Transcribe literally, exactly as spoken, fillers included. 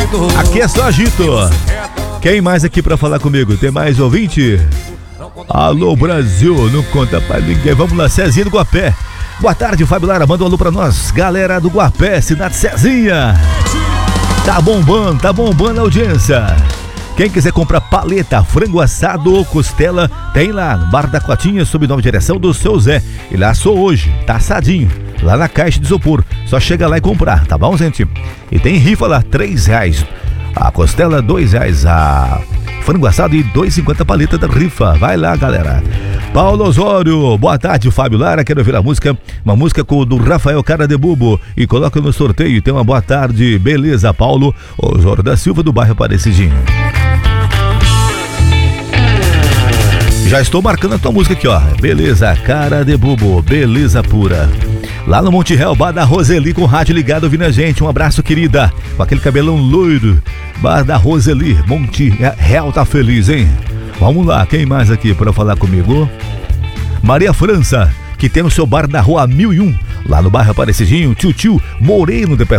Aqui é só agito. Quem mais aqui pra falar comigo? Tem mais ouvinte? Alô, Brasil, não conta pra ninguém. Vamos lá, Cezinha do Guapé. Boa tarde, Fábio Lara, manda um alô pra nós. Galera do Guapé, cidade Cezinha. Tá bombando, tá bombando a audiência. Quem quiser comprar paleta, frango assado ou costela, tem lá no Bar da Cotinha, sob nova direção do seu Zé. Ele assou hoje, tá assadinho, lá na caixa de isopor. Só chega lá e comprar, tá bom, gente? E tem rifa lá, três reais. A costela, dois reais. A frango assado e dois e cinquenta paleta da rifa. Vai lá, galera. Paulo Osório, boa tarde, Fábio Lara. Quero ouvir a música, uma música com, do Rafael Cara de Bubo. E coloca no sorteio. Tem uma boa tarde, beleza, Paulo Osório da Silva, do bairro Aparecidinho. Já estou marcando a tua música aqui, ó. Beleza, Cara de Bubo, beleza pura. Lá no Monte Réu, Bar da Roseli, com o rádio ligado, ouvindo a gente. Um abraço, querida. Com aquele cabelão loiro. Bar da Roseli, Monte Réu tá feliz, hein? Vamos lá, quem mais aqui para falar comigo? Maria França, que tem o seu bar na rua mil e um, lá no bairro Aparecidinho. Tio Tio Moreno de